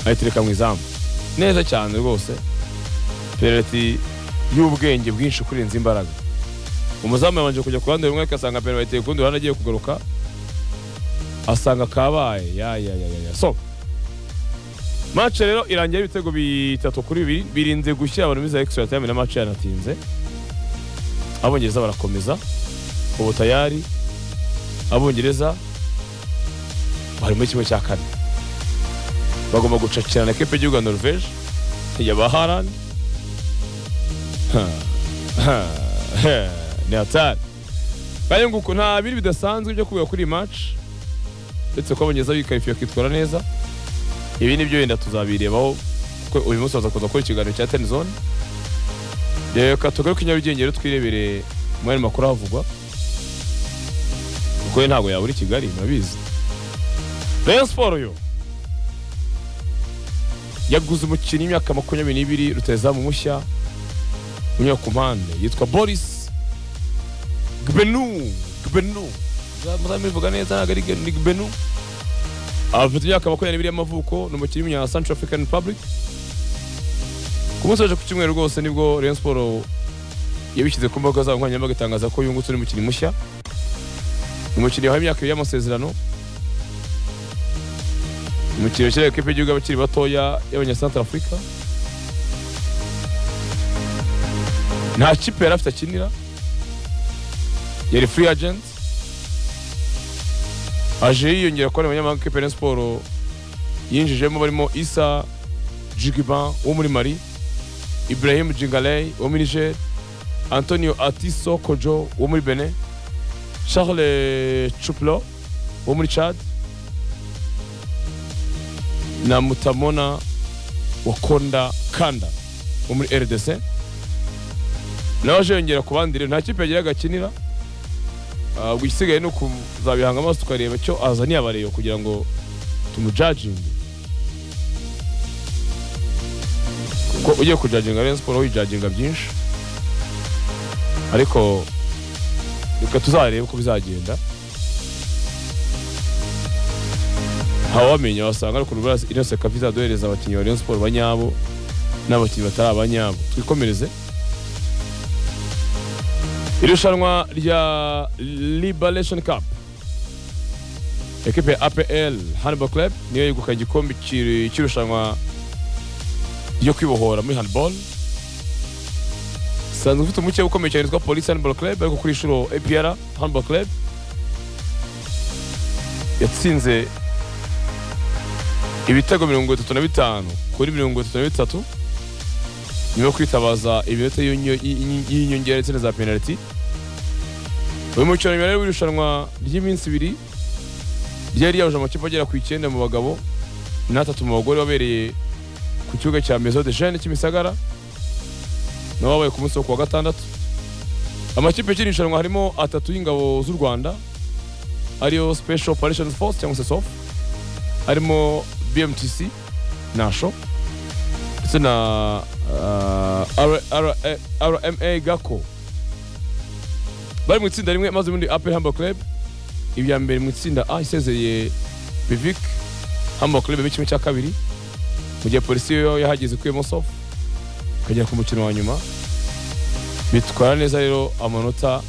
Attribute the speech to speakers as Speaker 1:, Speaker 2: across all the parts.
Speaker 1: ayitereka mu izamu neza cyane rwose. Penalty y'ubwenge bwinshi kurenza imbaraga. Umuzamu yabanje kujya ku ruhande rumwe akasanga penalty bayiteye ku rundi ruhande agiye kugaruka asanga kabaye ya. So match rero irangiye ibitego 3-2 birinze gushyira abantu biza extra time na match yanatinze. Abongereza barakomeza ubu tayari. Abongereza bari muri kimwe cya kane bagomba gucakirana na equipe y'u Norvège ya Baharan. Ni atari kandi nguko nta biri bidasanzwe byo kuvuga kuri match ndetse ko abongereza bikarifiye kwitwara neza. Ibi nibyo yenda tuzabirebaho kuko uyu munsi bazakoza kuri ikiganiro cya Ten Zone. Reka tugaruke Nyarugenge twirebere mu makuru havugwa kuko ntabwo yabura Kigali murabizi. Rayon Sport yo yaguze umukinnyi w'imyaka 22 rutazamu mushya umunyakumpande yitwa Boris Gbenu. Muzamuvuga neza ntabwo ari Gbenu. Afite imyaka 22 y'amavuko n'umukinnyi w'umunya Central African Republic. Ku munsi waje ku cyumweru rwose nibwo Rayon Sport yabishyize ku mbuga zabo nkoranyambaga itangaza ko yungutse n'umukinnyi mushya. Umukinnyi wahaye imyaka y'amasezerano. Umukinnyi cyane equipe y'Igihugu abakiri batoya y'abanya Central Africa. Nta kipe yari afite akinira. Yari free agent. Aje yiyongera ko abanyamahanga equipe Rayon Sport yinjijemo barimo Issa Djigiban wo muri Mali, Ibrahim Djingaley wo muri Niger, Antonio Atiso Kojo wo muri Benin, Charles Chuplo wo muri Chad na Mutamona Wakonda Kanda wo muri RDC. Nawe aje yongera ku bandi nta kipe yagira gakinira. Gwisigaye no kuzabihanga amaso tukareba cyo azaniye abareyo kugira ngo tumujudging. Ko ugiye kujudginga Rayon Sport wijudginga byinshi. Ariko reka tuzarebe uko bizagenda. Hawamenya wasanga ariko rubara Inose Kaviza dohereza abakinnyi ba Rayon Sport banyabo n'abakinnyi batari abanyabo. Twikomereze. Irushanwa rya Liberation Cup. Equipe APL Handball Club niyo yegukanye igikombe cy'irushanwa ryo kwibohora muri handball. Sanzwe ufite umucye ukomeye cyane twa Police Handball Club ariko kuri shuro APR Handball Club yatsinze ibitego 35 kuri 33 niyo kwitabaza ibintu y'inyongera ndetse za penalty. Uyu mukino nyuma y'irushanwa ry'iminsi 2 ryari yaje amakipe agera ku 9 mu bagabo na 3 mu bagore wabereye ku kibuga cya Maison de Jeunes cy'Imisagara no wabaye ku munsi wa gatandatu. Amakipe y'irushanwa harimo 3 y'ingabo z'u Rwanda ariyo Special Operations Force cyangwa se SOF, harimo BMTC Nasho ndetse na RMA Gako. Bari mu itsinda rimwe maze muri APR Handball Club ibya mbere mu itsinda A isezeye Bivik Handball Club mu kimwe cya kabiri mu gihe polisi yo yahageze kuri Mosof kajya ku mukino wa nyuma bitwara neza rero amanota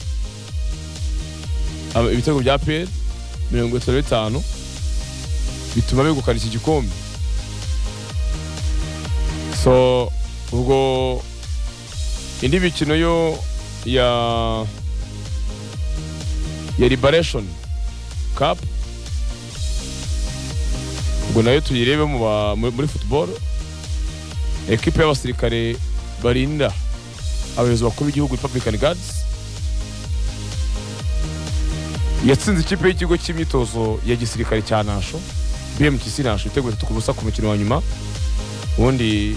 Speaker 1: ibitego bya APR 35 bituma begukana iki gikombe. So ubwo indi mikino yo ya Liberation Cup ubwo nayo tuyirebe muri football. Equipe y'abasirikare barinda abayobozi bakuru b'igihugu Republican Guards yatsinze ikipe y'ikigo cy'imyitozo ya gisirikare cya Nasho BMTC Nasho igitego 3-0 ku mukino wa nyuma. Ubundi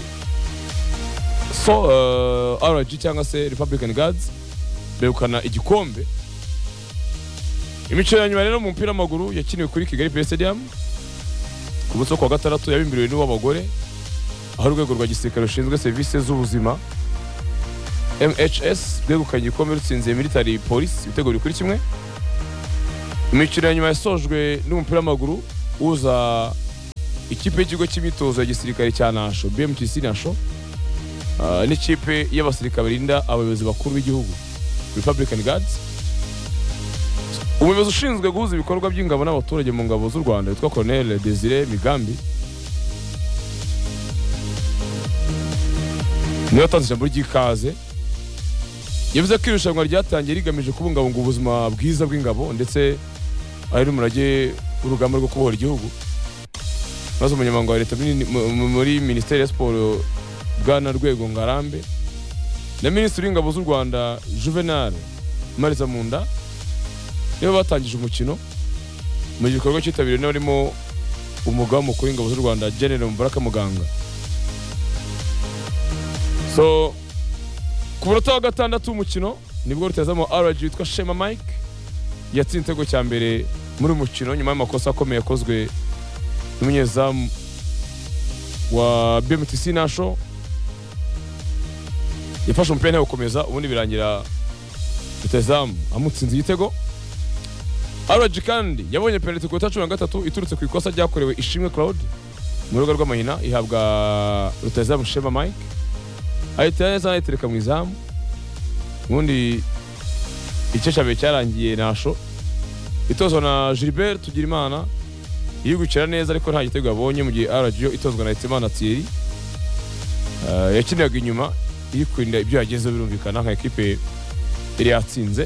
Speaker 1: RG cyangwa se Republican Guards begukana igikombe. Imikino ya nyuma rero mu mupira w'amaguru yakiniwe kuri Kigali PS Stadium ku munsi wa gatandatu yabimbiriwe n'abagore aho urwego rwa gisirikare rushinzwe serivisi z'ubuzima MHS begukanye igikombe rutsinze Military Police ibitego biri kuri kimwe. Imikino ya nyuma yasojwe n'umupira w'amaguru uza ikipe y'ikigo cy'imyitozo ya gisirikare cya Nasho BMTC Nasho n'ikipe y'abasirikare barinda abayobozi bakuru b'igihugu Republican Guards. Umuyobozi ushinzwe guhuza ibikorwa by'ingabo n'abaturage mu ngabo z'u Rwanda witwa Colonel Desire Migambi niwe watanze ijambo ry'ikaze. Yavuze ko irushanwa ryatangiye rigamije kubungabunga ubuzima bwiza bw'ingabo ndetse ari n'umurage w'urugamba rwo kubohora igihugu. Maze umunyamabanga wa leta muri Minisiteri ya Siporo Bwana Rwego Ngarambe na Minisitiri w'Ingabo z'u Rwanda Juvenal Mariza Munda nibo batangije umukino mu gikorwa cyitabiriwe n'abarimo umugaba mukuru w'Ingabo z'u Rwanda General Mubaraka Muganga. So ku munota wa gatandatu w'umukino nibwo rutezamo RG witwa Shema Mike yatsinze igitego cya mbere muri umukino nyuma y'amakosa akomeye yakozwe n'umunyezamu wa BMTC Nasho. Yafashe umupira ntawe gukomeza ubundi birangira rutazamu amutsinze igitego. RG kandi yabonye penalty ku minota 13 iturutse ku ikosa ryakorewe Ishimwe Claude mu rugo rw'amahina ihabwa rutazamu Shema Mike ahita yazayitereka mu izamu. Ubundi icyeshabe cyarangiye Nasho itozwa na Gilbert Tugirimana yigukira neza ariko nta gitego yabonye mu gihe RG itozwa na Hitimana Thierry yakiniraga inyuma iri kurinda ibyo yagezeho birumvikana nka ekipe iri yatsinze.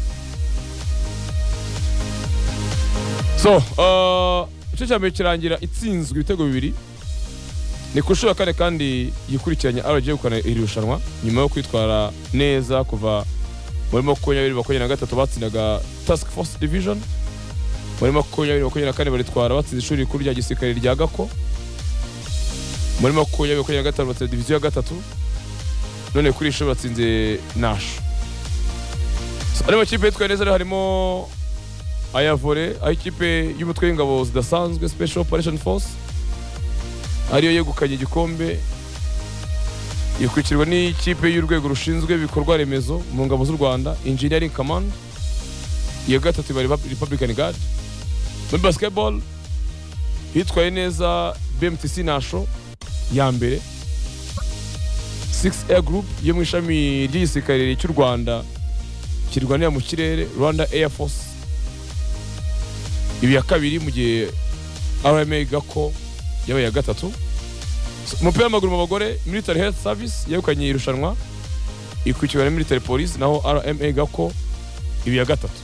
Speaker 1: So icyeshabe kirangira itsinzwe ibitego bibiri ni ku nshuro ya kane kandi yikurikiranye RG gukana iri rushanwa nyuma yo kwitwara neza kuva muri 2023 batsindaga Task Force Division, muri 2024 baritwara batsinze ishuri rikuru rya gisirikare rya Gako, muri 2025 batsinze division ya gatatu, none kuri ishuri batsinze Nasho. Ari makipe yitwaye neza harimo Ayavore aho ikipe y'umutwe w'ingabo zidasanzwe Special Operation Force ariyo yegukanye igikombe ikurikirwa n'ikipe y'urwego rushinzwe ibikorwa remezo mu ngabo z'u Rwanda Engineering Command, iya gatatu bari Republican Guard. Muri basketball hitwaye neza BMTC Nasho ya mbere 6 Air Group yo mu ishami ry'igisirikare cy'u Rwanda kirwanira mu kirere Rwanda Air Force ibi ya kabiri mu gihe RMA Gako yabaye ya gatatu. Umupira w'amaguru mu bagore Military Health Service yegukanye irushanwa ikurikirwa na Military Police naho RMA Gako ibi ya gatatu.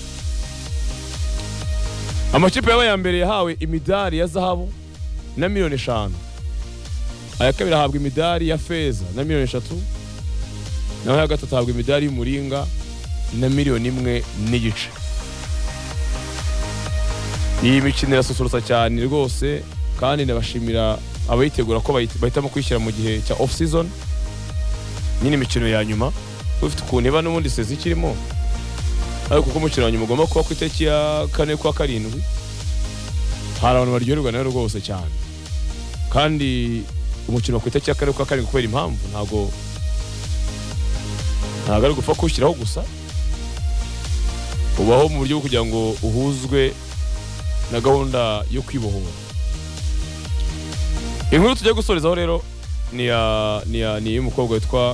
Speaker 1: Amakipe yabaye ya mbere yahawe imidari ya zahabu na $5,000,000, aya kabiri ahabwa imidari ya feza na $1,000,000, naho ya gatatu ahabwa imidari y'umuringa na $1,500,000. Iyi mikino irasusurutsa cyane rwose kandi ndabashimira abayitegura ko bahitamo kwishyira mu gihe cya off season nyine imikino ya nyuma ufite ukuntu iba n'ubundi sezi kirimo, ariko kuko umukino wa nyuma ugomba kuba ku itariki ya 4 kwa 7 hari abantu baryoherwa nayo rwose cyane, kandi umukino ku itariki ya 4 kwa 7 kubera impamvu ntago ari gupfa kushyiraho gusa, ubaho mu buryo bwo kugira ngo uhuzwe na gahunda yo kwibohora. Inkuru tujya gusorezaho rero ni y'umukobwa witwa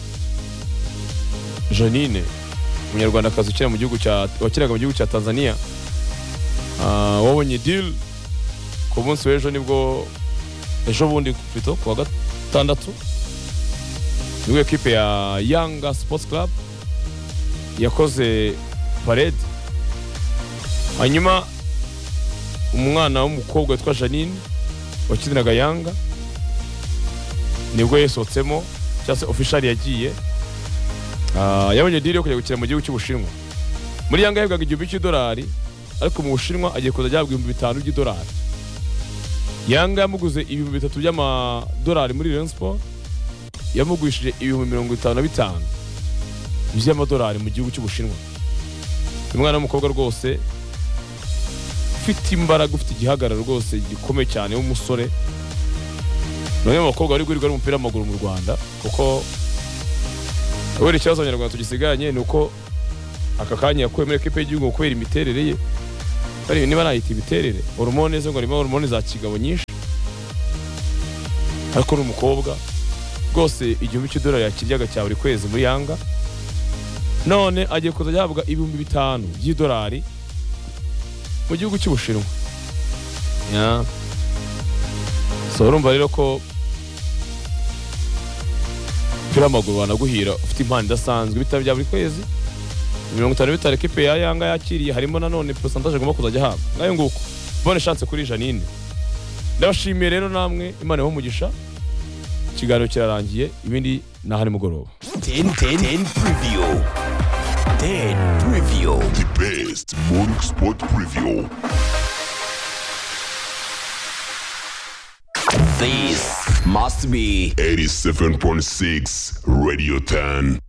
Speaker 1: Janine, umunyarwandakazi ukina mu gihugu wakinaga mu gihugu cya Tanzania, wabonye deal ku munsi w'ejo nibwo ejo bundi plutôt ku wa gatandatu nibwo ekipe ya Yanga Sports Club yakoze parade, hanyuma umwana w'umukobwa witwa Janine wakiniraga Yanga nibwo yesotsemo cyase official yagiye yabonye deal yo kujya gukina mu gihugu cy'Ubushinwa. Muri Yanga yahebwaga $1,000, ariko mu Bushinwa agiye kuza ajya $5,000. Yanga yamuguze $3,000 by'amadolari muri Rayon Sport, yamugwishije $55,000 by'amadolari mu gihugu cy'Ubushinwa. Umwana w'umukobwa rwose ufite imbaraga, ufite igihagararo rwose gikomeye cyane w'umusore. None abakobwa bari gurirwa n'umupira w'amaguru mu Rwanda, kuko wari ikibazo Abanyarwanda tugisigaranye ni uko aka kanya yakuwe muri ekipe y'igihugu kubera imiterere ye. Bari niba nayita imiterere hormone zo ngo harimo hormone za kigabo nyinshi, ariko n'umukobwa rwose igihumbi cy'idolari yakiryaga cya buri kwezi muri Yanga none agiye kuzajya ahabwa ibihumbi 5 by'idolari mu gihugu cy'Ubushinwa. So urumva rero ko umupira w'amaguru wanaguhira ufite impano idasanzwe bitabo bya buri kwezi 50 ekipe ya Yanga yakiriye harimo nanone percentage agomba kuzajya ahabwa ngayo nguko bonne chance kuri Janine. Ndabashimiye rero namwe Imana iho umugisha. Ikiganiro kirarangiye ibindi nahari mugoroba.
Speaker 2: 10 preview. 10 preview.
Speaker 3: The best morning sport preview.
Speaker 2: This must be
Speaker 3: 87.6 Radio 10.